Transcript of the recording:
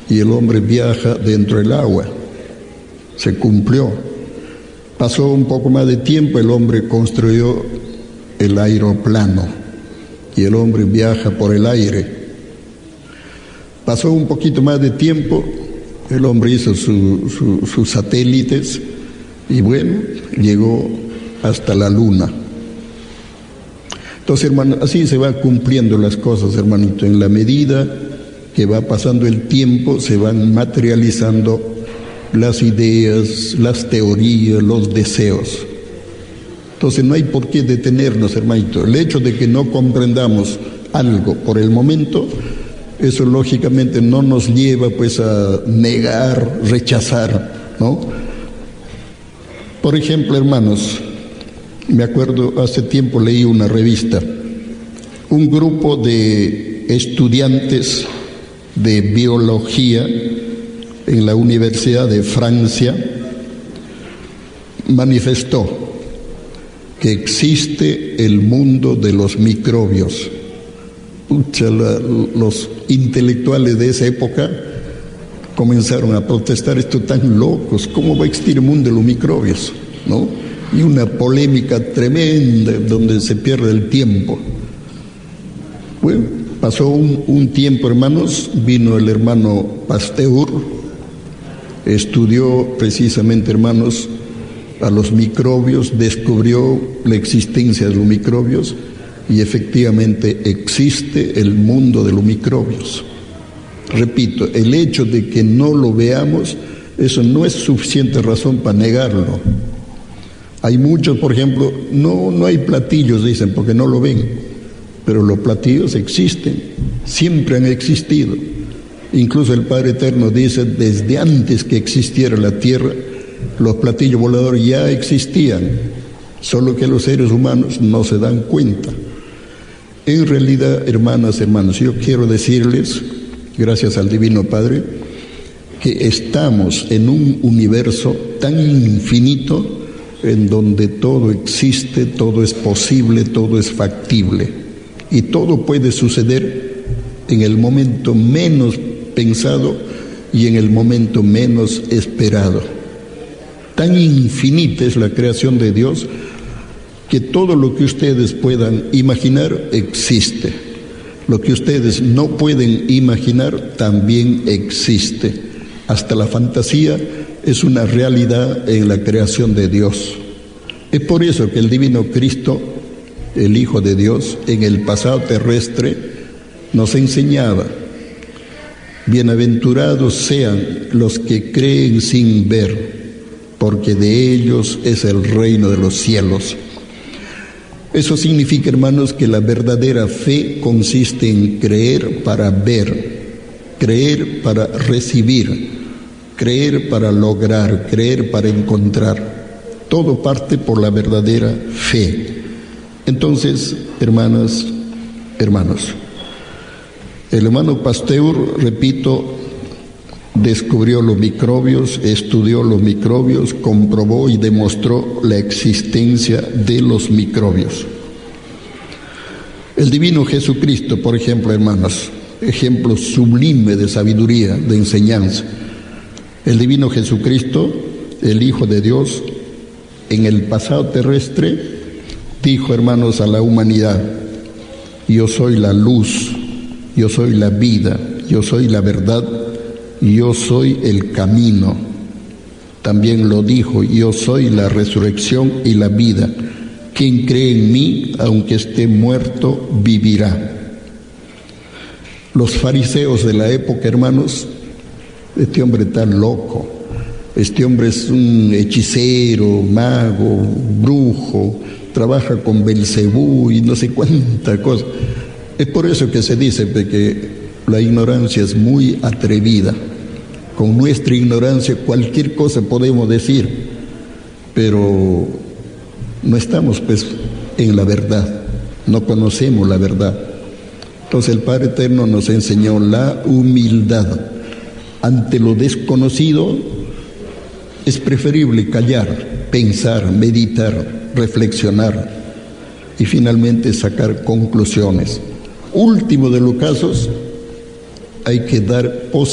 y el hombre viaja dentro del agua. Se cumplió. Pasó un poco más de tiempo, el hombre construyó el aeroplano y el hombre viaja por el aire. Pasó un poquito más de tiempo, el hombre hizo sus satélites y bueno, llegó hasta la luna. Entonces, hermano, así se va cumpliendo las cosas, hermanito. En la medida que va pasando el tiempo, se van materializando las ideas, las teorías, los deseos. Entonces no hay por qué detenernos, hermanito. El hecho de que no comprendamos algo por el momento, eso lógicamente no nos lleva pues a negar, rechazar, ¿no? Por ejemplo, hermanos, me acuerdo, hace tiempo leí una revista, un grupo de estudiantes de biología en la Universidad de Francia manifestó que existe el mundo de los microbios. Los intelectuales de esa época comenzaron a protestar: esto tan locos, ¿cómo va a existir el mundo de los microbios? ¿No? Y una polémica tremenda donde se pierde el tiempo. Bueno, pasó un tiempo, hermanos, vino el hermano Pasteur, estudió precisamente, hermanos, a los microbios, descubrió la existencia de los microbios y efectivamente existe el mundo de los microbios. Repito, el hecho de que no lo veamos, eso no es suficiente razón para negarlo. Hay muchos, por ejemplo, no hay platillos, dicen, porque no lo ven, pero los platillos existen, siempre han existido. Incluso el Padre Eterno dice, desde antes que existiera la tierra, los platillos voladores ya existían, solo que los seres humanos no se dan cuenta. En realidad, hermanas, hermanos, yo quiero decirles, gracias al Divino Padre, que estamos en un universo tan infinito en donde todo existe, todo es posible, todo es factible y todo puede suceder en el momento menos pensado y en el momento menos esperado. Tan infinita es la creación de Dios que todo lo que ustedes puedan imaginar existe. Lo que ustedes no pueden imaginar también existe. Hasta la fantasía es una realidad en la creación de Dios. Es por eso que el Divino Cristo, el Hijo de Dios, en el pasado terrestre nos enseñaba: bienaventurados sean los que creen sin ver, porque de ellos es el reino de los cielos. Eso significa, hermanos, que la verdadera fe consiste en creer para ver, creer para recibir, creer para lograr, creer para encontrar. Todo parte por la verdadera fe. Entonces, hermanas, hermanos, el hermano Pasteur, repito, descubrió los microbios, estudió los microbios, comprobó y demostró la existencia de los microbios. El Divino Jesucristo, por ejemplo, hermanos, ejemplo sublime de sabiduría, de enseñanza. El Divino Jesucristo, el Hijo de Dios, en el pasado terrestre, dijo, hermanos, a la humanidad: yo soy la luz, yo soy la vida, yo soy la verdad, yo soy el camino. También lo dijo: yo soy la resurrección y la vida. Quien cree en mí, aunque esté muerto, vivirá. Los fariseos de la época, hermanos: este hombre está loco, este hombre es un hechicero, mago, brujo, trabaja con Belcebú y no sé cuánta cosa. Es por eso que se dice que la ignorancia es muy atrevida. Con nuestra ignorancia cualquier cosa podemos decir, pero no estamos pues en la verdad, no conocemos la verdad. Entonces el Padre Eterno nos enseñó la humildad. Ante lo desconocido es preferible callar, pensar, meditar, reflexionar y finalmente sacar conclusiones. Último de los casos, hay que dar posibilidad